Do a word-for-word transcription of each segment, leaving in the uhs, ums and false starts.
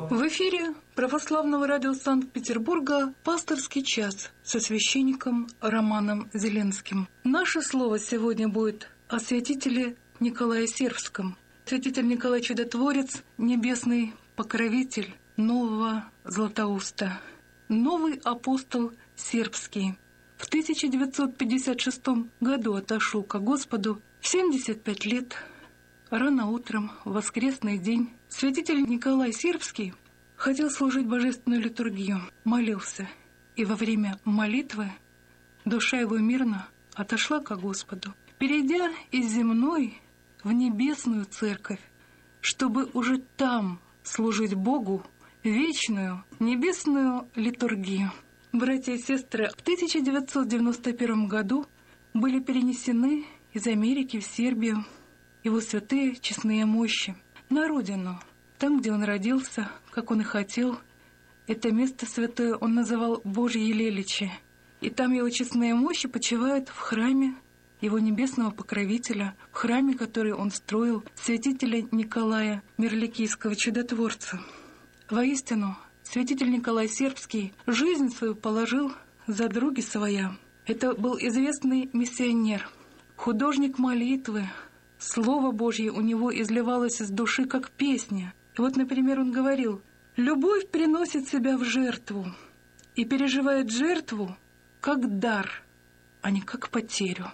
В эфире православного радио Санкт-Петербурга «Пасторский час» со священником Романом Зеленским. Наше слово сегодня будет о святителе Николае Сербском. Святитель Николай Чудотворец, небесный покровитель нового Златоуста, новый апостол сербский. В тысяча девятьсот пятьдесят шестом году отошел ко Господу в семьдесят пять лет. Рано утром, в воскресный день, святитель Николай Сербский хотел служить божественную литургию, молился, и во время молитвы душа его мирно отошла ко Господу, перейдя из земной в небесную церковь, чтобы уже там служить Богу вечную небесную литургию. Братья и сестры, в тысяча девятьсот девяносто первом году были перенесены из Америки в Сербию его святые честные мощи на родину, там, где он родился, как он и хотел. Это место святое он называл Божье Леличи, и там его честные мощи почивают в храме его небесного покровителя, в храме, который он строил, святителя Николая Мирликийского Чудотворца. Воистину, святитель Николай Сербский жизнь свою положил за други своя. Это был известный миссионер, художник молитвы. Слово Божье у него изливалось из души, как песня. И вот, например, он говорил: «Любовь приносит себя в жертву и переживает жертву как дар, а не как потерю».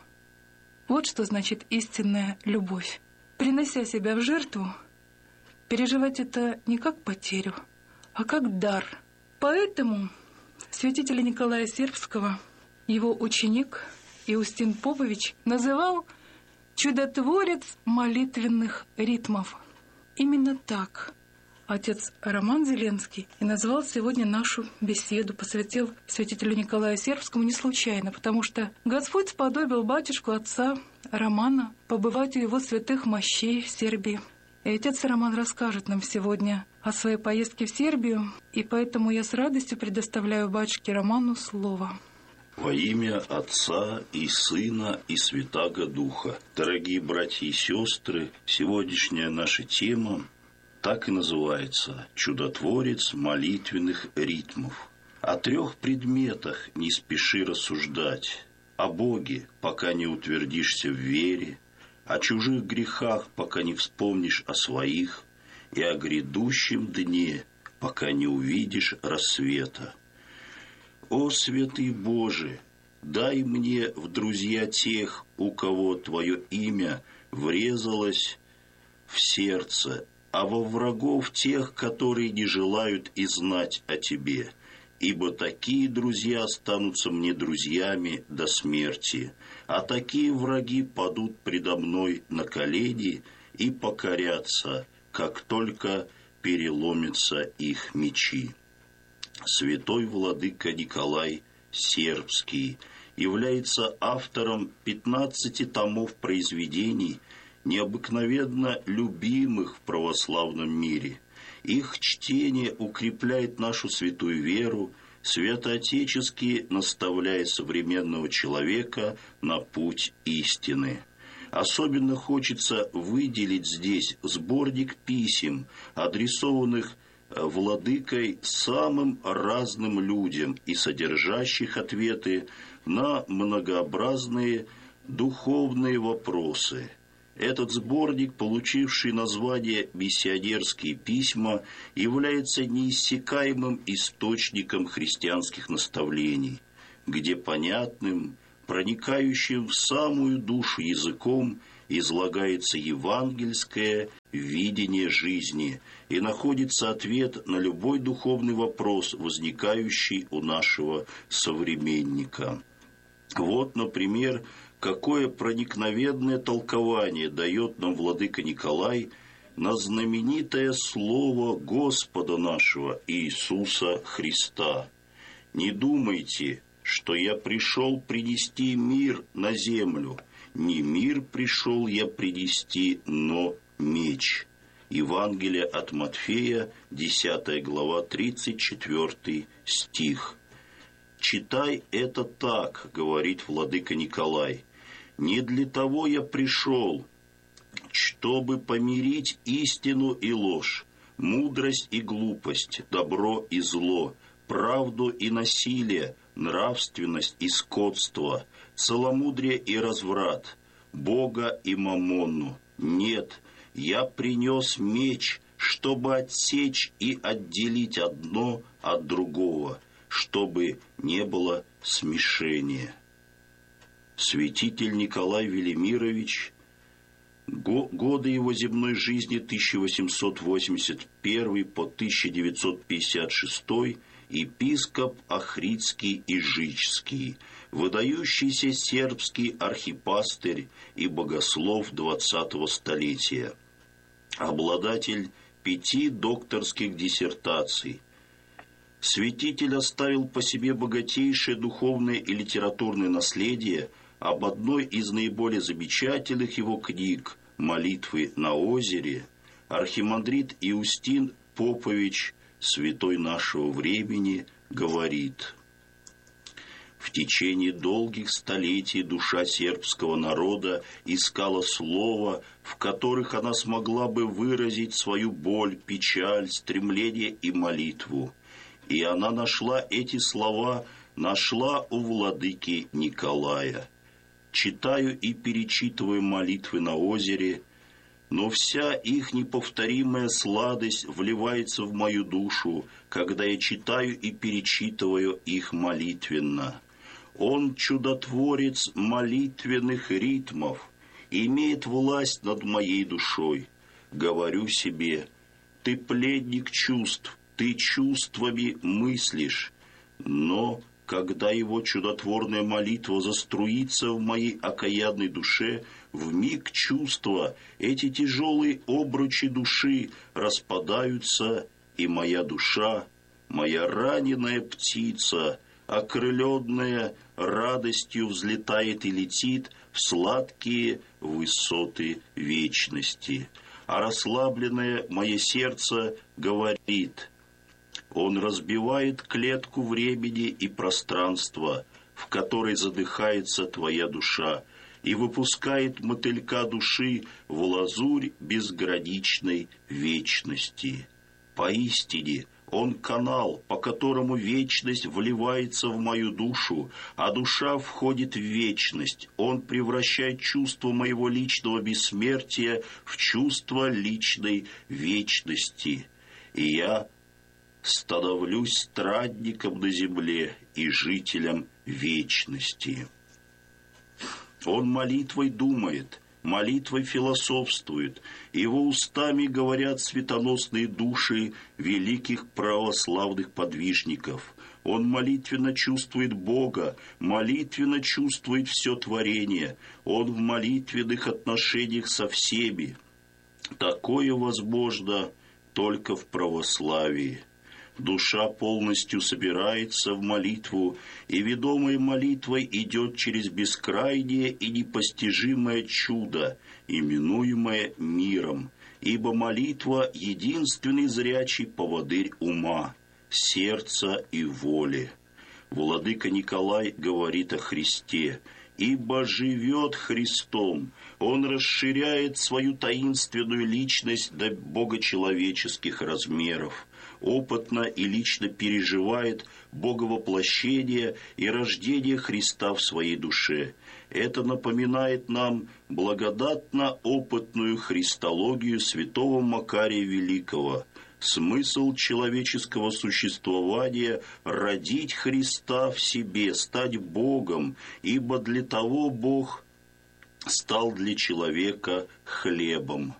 Вот что значит истинная любовь. Принося себя в жертву, переживать это не как потерю, а как дар. Поэтому святителя Николая Сербского его ученик Иустин Попович называл «чудотворец молитвенных ритмов». Именно так отец Роман Зеленский и назвал сегодня нашу беседу, посвятил святителю Николаю Сербскому не случайно, потому что Господь сподобил батюшку отца Романа побывать у его святых мощей в Сербии. И отец Роман расскажет нам сегодня о своей поездке в Сербию, и поэтому я с радостью предоставляю батюшке Роману слово. Во имя Отца и Сына и Святаго Духа. Дорогие братья и сестры, сегодняшняя наша тема так и называется «Чудотворец молитвенных ритмов». О трех предметах не спеши рассуждать: о Боге, пока не утвердишься в вере, о чужих грехах, пока не вспомнишь о своих, и о грядущем дне, пока не увидишь рассвета. О, святый Боже, дай мне в друзья тех, у кого Твое имя врезалось в сердце, а во врагов тех, которые не желают и знать о Тебе, ибо такие друзья останутся мне друзьями до смерти, а такие враги падут предо мной на колени и покорятся, как только переломятся их мечи. Святой владыка Николай Сербский является автором пятнадцати томов произведений, необыкновенно любимых в православном мире. Их чтение укрепляет нашу святую веру, святоотечески наставляет современного человека на путь истины. Особенно хочется выделить здесь сборник писем, адресованных владыкой самым разным людям и содержащих ответы на многообразные духовные вопросы. Этот сборник, получивший название «Миссионерские письма», является неиссякаемым источником христианских наставлений, где понятным, проникающим в самую душу языком излагается евангельское видение жизни и находится ответ на любой духовный вопрос, возникающий у нашего современника. Вот, например, какое проникновенное толкование дает нам владыка Николай на знаменитое слово Господа нашего Иисуса Христа. «Не думайте, что я пришел принести мир на землю. Не мир пришел я принести, но меч». Евангелие от Матфея, десятая глава, тридцать четвёртый стих. «Читай это так, — говорит владыка Николай, — не для того я пришел, чтобы помирить истину и ложь. мудрость и глупость, добро и зло, правду и насилие, нравственность и скотство, целомудрие и разврат, Бога и мамонну. Нет, я принес меч, чтобы отсечь и отделить одно от другого, чтобы не было смешения. Святитель Николай Велимирович, годы его земной жизни тысяча восемьсот восемьдесят первый по тысяча девятьсот пятьдесят шестой, епископ Охридский и Жичский, выдающийся сербский архипастырь и богослов двадцатого столетия, обладатель пяти докторских диссертаций. Святитель оставил по себе богатейшее духовное и литературное наследие. Об одной из наиболее замечательных его книг «Молитвы на озере» архимандрит Иустин Попович, святой нашего времени, говорит: «В течение долгих столетий душа сербского народа искала слова, в которых она смогла бы выразить свою боль, печаль, стремление и молитву. И она нашла эти слова, нашла у владыки Николая. Читаю и перечитываю молитвы на озере, но вся их неповторимая сладость вливается в мою душу, когда я читаю и перечитываю их молитвенно. Он чудотворец молитвенных ритмов, имеет власть над моей душой. Говорю себе: ты пленник чувств, ты чувствами мыслишь, но когда его чудотворная молитва заструится в моей окаянной душе, вмиг чувства, эти тяжелые обручи души распадаются, и моя душа, моя раненая птица, окрыленная радостью, взлетает и летит в сладкие высоты вечности. А расслабленное мое сердце говорит: он разбивает клетку времени и пространства, в которой задыхается твоя душа, и выпускает мотылька души в лазурь безграничной вечности. Поистине, он канал, по которому вечность вливается в мою душу, а душа входит в вечность. Он превращает чувство моего личного бессмертия в чувство личной вечности. И я становлюсь страдником на земле и жителем вечности. Он молитвой думает, молитвой философствует, его устами говорят светоносные души великих православных подвижников. Он молитвенно чувствует Бога, молитвенно чувствует все творение. Он в молитвенных отношениях со всеми. Такое возможно только в православии. Душа полностью собирается в молитву, и, ведомая молитвой, идет через бескрайнее и непостижимое чудо, именуемое миром, ибо молитва – единственный зрячий поводырь ума, сердца и воли. Владыка Николай говорит о Христе: «Ибо живет Христом, Он расширяет свою таинственную личность до богочеловеческих размеров, опытно и лично переживает боговоплощение и рождение Христа в своей душе. Это напоминает нам благодатно опытную христологию святого Макария Великого. Смысл человеческого существования – родить Христа в себе, стать Богом, ибо для того Бог стал для человека хлебом».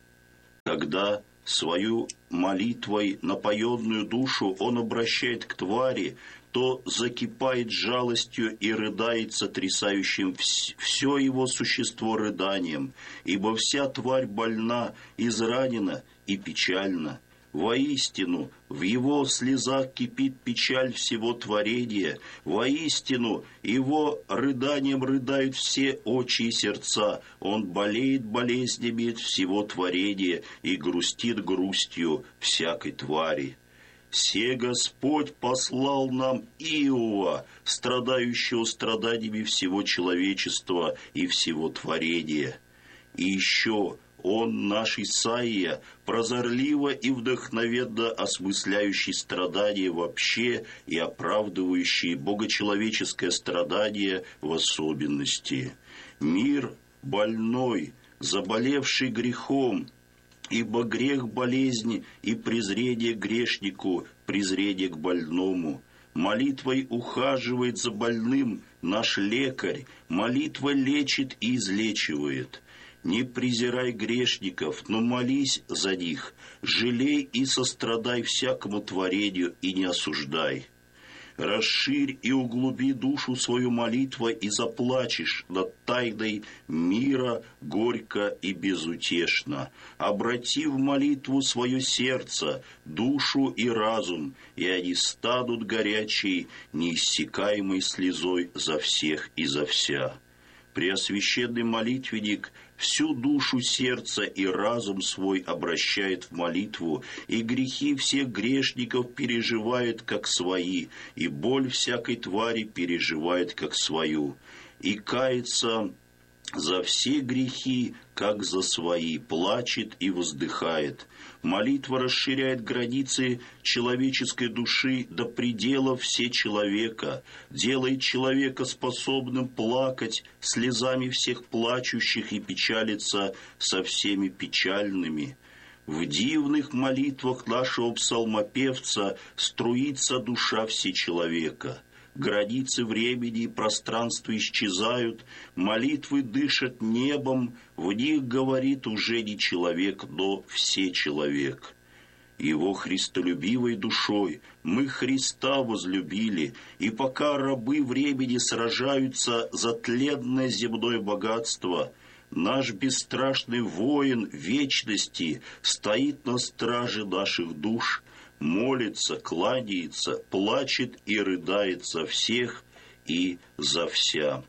Когда свою молитвой напоенную душу он обращает к твари, то закипает жалостью и рыдает сотрясающим все его существо рыданием, ибо вся тварь больна, изранена и печальна. Воистину, в его слезах кипит печаль всего творения. Воистину, его рыданием рыдают все очи и сердца. Он болеет болезнями всего творения и грустит грустью всякой твари. «Се Господь послал нам Иова, страдающего страданиями всего человечества и всего творения. И еще Он, наш Исаия, прозорливо и вдохновенно осмысляющий страдания вообще и оправдывающий богочеловеческое страдание в особенности. Мир больной, заболевший грехом, ибо грех болезни и презрение к грешнику, презрение к больному. Молитвой ухаживает за больным наш лекарь, молитва лечит и излечивает. Не презирай грешников, но молись за них, жалей и сострадай всякому творению и не осуждай. Расширь и углуби душу свою молитвой, и заплачешь над тайной мира горько и безутешно. Обрати в молитву свое сердце, душу и разум, и они станут горячей, неиссякаемой слезой за всех и за вся. Преосвященный молитвенник всю душу, сердце и разум свой обращает в молитву, и грехи всех грешников переживает как свои, и боль всякой твари переживает как свою, и кается за все грехи, как за свои, плачет и воздыхает. Молитва расширяет границы человеческой души до пределов все человека, делает человека способным плакать слезами всех плачущих и печалиться со всеми печальными. В дивных молитвах нашего псалмопевца струится душа всечеловека. Границы времени и пространства исчезают, молитвы дышат небом, в них говорит уже не человек, но всечеловек. Его христолюбивой душой мы Христа возлюбили, и пока рабы времени сражаются за тленное земное богатство, наш бесстрашный воин вечности стоит на страже наших душ, молится, кланяется, плачет и рыдает за всех и за вся.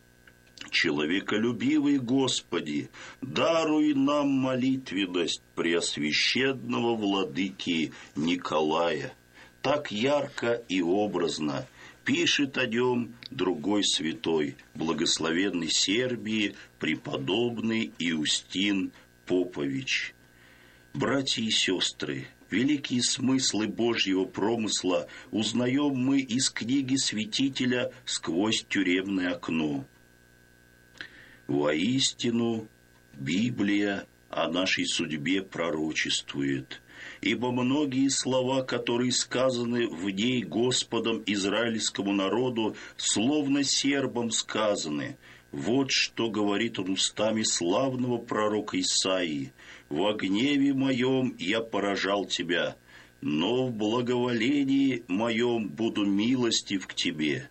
Человеколюбивый Господи, даруй нам молитвенность преосвященного владыки Николая. Так ярко и образно пишет о нем другой святой, благословенный Сербии, преподобный Иустин Попович. Братья и сестры, великие смыслы Божьего промысла узнаем мы из книги святителя «Сквозь тюремное окно». Воистину, Библия о нашей судьбе пророчествует, ибо многие слова, которые сказаны в ней Господом израильскому народу, словно сербам сказаны. Вот что говорит он устами славного пророка Исаии: «Во гневе моем я поражал тебя, но в благоволении моем буду милостив к тебе».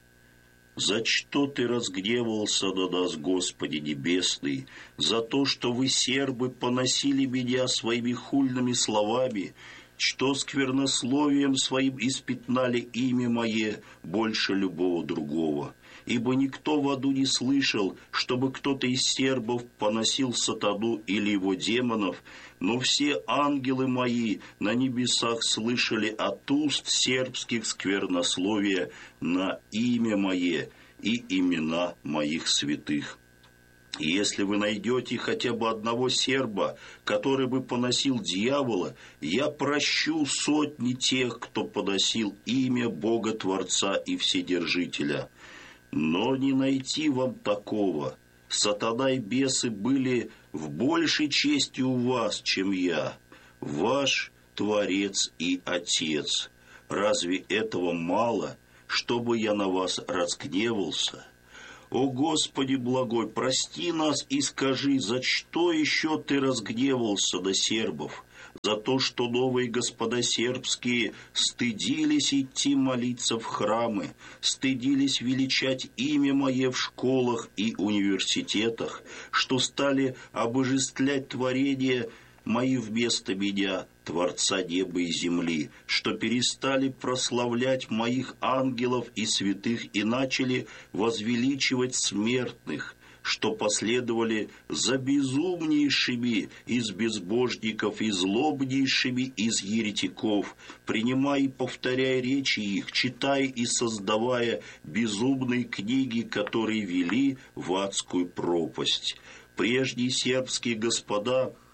За что ты разгневался на нас, Господи Небесный? За то, что вы, сербы, поносили меня своими хульными словами, что сквернословием своим испятнали имя мое больше любого другого. Ибо никто в аду не слышал, чтобы кто-то из сербов поносил сатану или его демонов, но все ангелы мои на небесах слышали от уст сербских сквернословия на имя мое и имена моих святых. И если вы найдете хотя бы одного серба, который бы поносил дьявола, я прощу сотни тех, кто поносил имя Бога Творца и Вседержителя. Но не найти вам такого. Сатана и бесы были в большей чести у вас, чем я, ваш Творец и Отец. Разве этого мало, чтобы я на вас разгневался? О Господи благой, прости нас и скажи, за что еще ты разгневался на сербов? За то, что новые господа сербские стыдились идти молиться в храмы, стыдились величать имя мое в школах и университетах, что стали обожествлять творения мои вместо меня, Творца неба и земли, что перестали прославлять моих ангелов и святых и начали возвеличивать смертных, что последовали за безумнейшими из безбожников и злобнейшими из еретиков, принимая и повторяя речи их, читая и создавая безумные книги, которые вели в адскую пропасть. Прежние сербские господа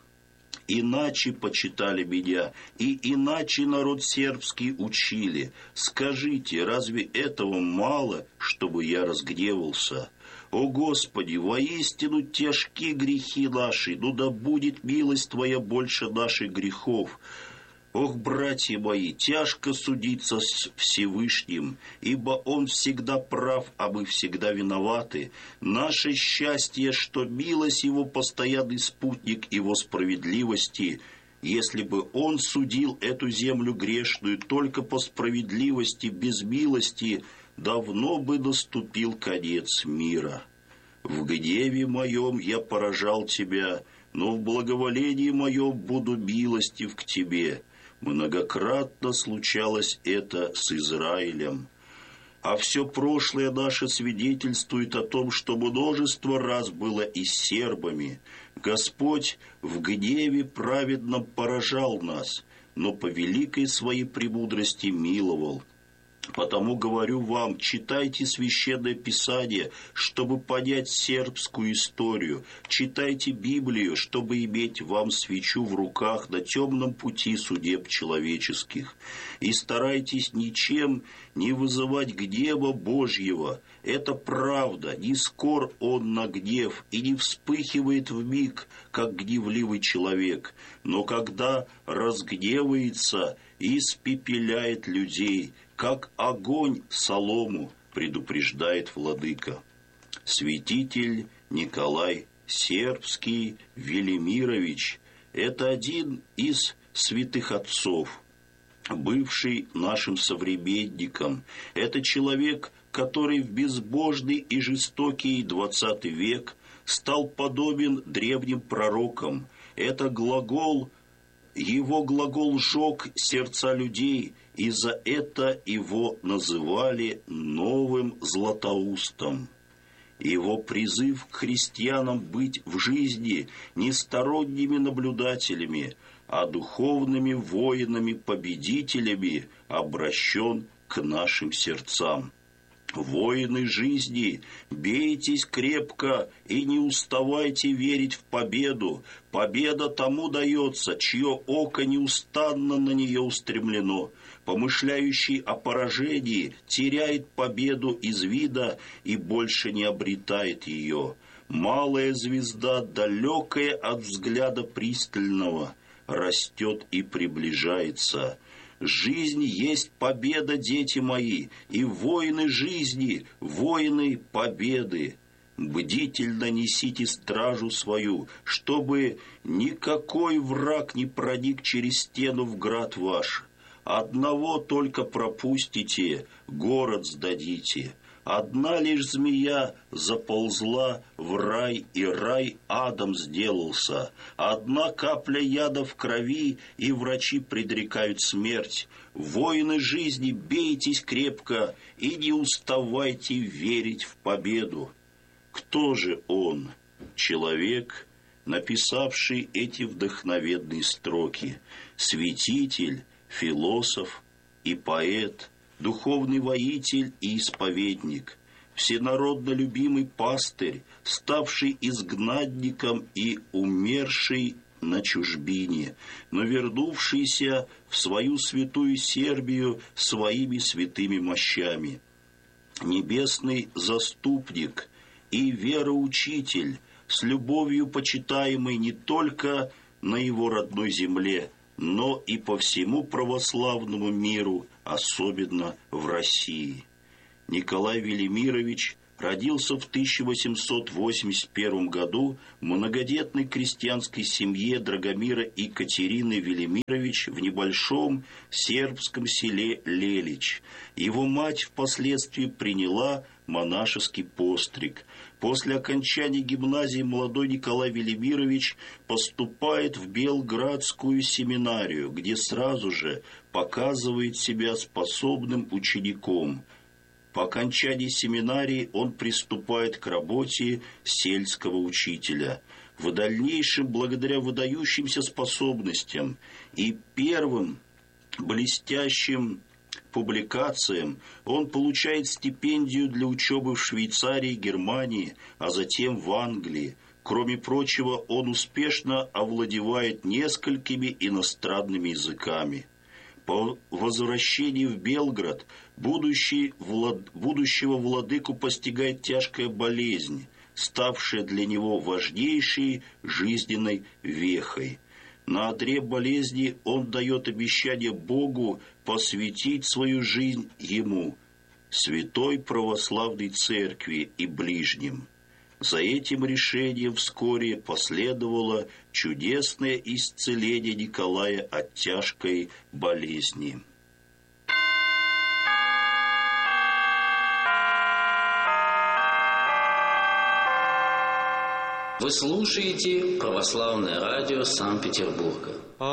Иначе почитали меня, и иначе народ сербский учили. Скажите, разве этого мало, чтобы я разгневался? О Господи, воистину тяжки грехи наши, ну да будет милость Твоя больше наших грехов. Ох, братья мои, тяжко судиться с Всевышним, ибо Он всегда прав, а мы всегда виноваты. Наше счастье, что милость Его постоянный спутник Его справедливости. Если бы Он судил эту землю грешную только по справедливости, без милости, давно бы наступил конец мира. В гневе моем я поражал Тебя, но в благоволении моем буду милостив к Тебе. Многократно случалось это с Израилем. А все прошлое наше свидетельствует о том, что множество раз было и с сербами. Господь в гневе праведном поражал нас, но по великой своей премудрости миловал. Потому говорю вам, читайте Священное Писание, чтобы понять сербскую историю. Читайте Библию, чтобы иметь вам свечу в руках на темном пути судеб человеческих. И старайтесь ничем не вызывать гнева Божьего. Это правда, не скор он на гнев и не вспыхивает вмиг, как гневливый человек. Но когда разгневается, испепеляет людей, как огонь солому, предупреждает владыка. Святитель Николай Сербский Велимирович – это один из святых отцов, бывший нашим современником. Это человек, который в безбожный и жестокий двадцатый век стал подобен древним пророкам. Это глагол, его глагол сжег сердца людей, и за это его называли новым Златоустом. Его призыв к христианам быть в жизни не сторонними наблюдателями, а духовными воинами-победителями обращен к нашим сердцам. Воины жизни, бейтесь крепко и не уставайте верить в победу. Победа тому дается, чье око неустанно на нее устремлено. Помышляющий о поражении теряет победу из вида и больше не обретает ее. Малая звезда, далекая от взгляда пристального, растет и приближается. Жизнь есть победа, дети мои, и воины жизни, воины победы. Бдительно несите стражу свою, чтобы никакой враг не проник через стену в град ваш. Одного только пропустите, город сдадите. Одна лишь змея заползла в рай, и рай адом сделался. Одна капля яда в крови, и врачи предрекают смерть. Воины жизни, бейтесь крепко и не уставайте верить в победу. Кто же он? Человек, написавший эти вдохновенные строки. Святитель, философ и поэт, духовный воитель и исповедник, всенародно любимый пастырь, ставший изгнанником и умерший на чужбине, но вернувшийся в свою святую Сербию своими святыми мощами. Небесный заступник и вероучитель, с любовью почитаемый не только на его родной земле, но и по всему православному миру, особенно в России. Николай Велимирович родился в тысяча восемьсот восемьдесят первом году в многодетной крестьянской семье Драгомира и Катерины Велимирович в небольшом сербском селе Лелич. Его мать впоследствии приняла монашеский постриг. После окончания гимназии молодой Николай Велимирович поступает в Белградскую семинарию, где сразу же показывает себя способным учеником. По окончании семинарии он приступает к работе сельского учителя. В дальнейшем, благодаря выдающимся способностям и первым блестящим публикациям, он получает стипендию для учебы в Швейцарии, Германии, а затем в Англии. Кроме прочего, он успешно овладевает несколькими иностранными языками. По возвращении в Белград будущий влад... будущего владыку постигает тяжкая болезнь, ставшая для него важнейшей жизненной вехой. На одре болезни он дает обещание Богу посвятить свою жизнь ему, святой православной церкви и ближним. За этим решением вскоре последовало чудесное исцеление Николая от тяжкой болезни. Вы слушаете Православное радио Санкт-Петербурга.